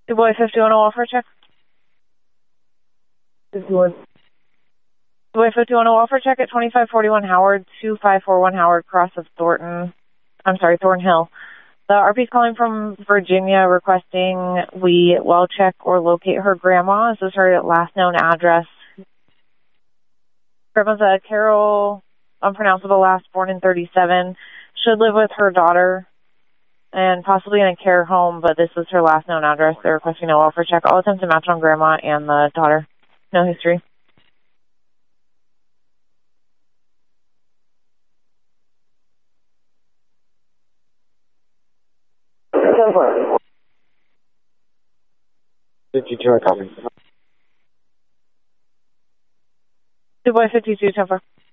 DuBois 50 on a welfare check. 51. DuBois 50 on a welfare check at 2541 Howard, 2541 Howard, cross of Thornhill. The RP's calling from Virginia requesting we well check or locate her grandma. This is her last known address. Grandma's a Carol, unpronounceable last, born in 37. Should live with her daughter and possibly in a care home, but this is her last known address. They're requesting a welfare check. All attempts to match on grandma and the daughter. No history. I copy. DuBois 52, 10-4.